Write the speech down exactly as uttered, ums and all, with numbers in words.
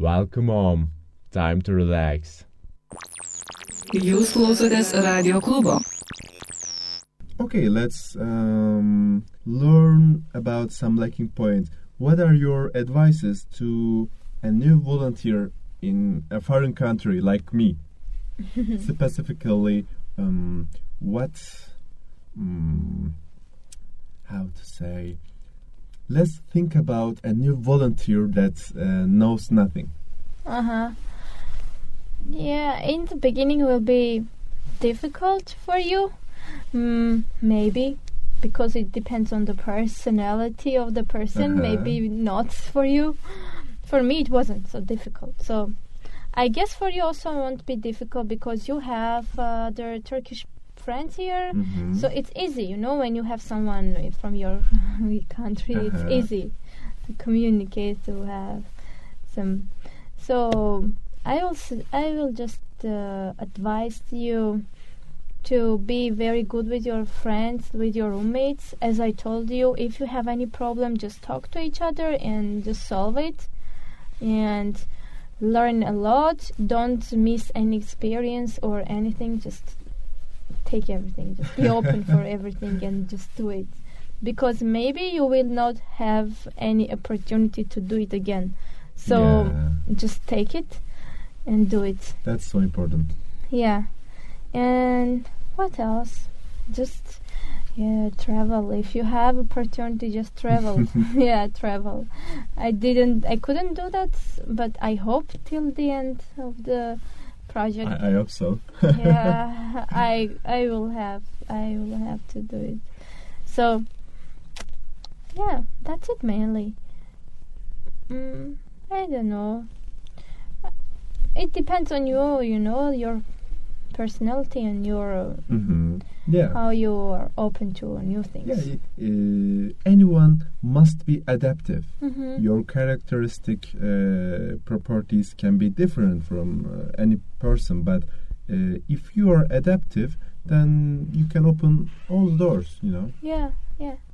Welcome home. Time to relax. Jūs klausotės Radio klubo. Okay, let's um, learn about some lacking points. What are your advices to a new volunteer in a foreign country like me? Specifically, um, what, um, how to say, let's think about a new volunteer that uh, knows nothing. Uh-huh. Yeah, in the beginning will be difficult for you, mm, maybe, because it depends on the personality of the person, Uh-huh. maybe not for you. For me, it wasn't so difficult. So I guess for you also won't be difficult because you have uh, the Turkish friends here. Mhm. So it's easy, you know, when you have someone from your country, Uh-huh. it's easy to communicate, to have some. So I will, s- I will just uh, advise you to be very good with your friends, with your roommates. As I told you, if you have any problem, just talk to each other and just solve it. And learn a lot. Don't miss any experience or anything. Just take everything. Just be open for everything and just do it. Because maybe you will not have any opportunity to do it again. So Yeah. just take it and do it. That's so important. Yeah. And what else? Just yeah, travel. If you have opportunity, just travel. Yeah, travel. I didn't I couldn't do that, but I hope till the end of the project. I, I hope so. Yeah, I I will have I will have to do it. So yeah, that's it mainly. Mm, I don't know. It depends on you, you know, your personality and your uh, Mm-hmm. Yeah. how you are open to new things. Yeah, uh, anyone must be adaptive. Mhm. Your characteristic uh, properties can be different from uh, any person, but uh, if you are adaptive, then you can open all the doors, you know. Yeah, yeah.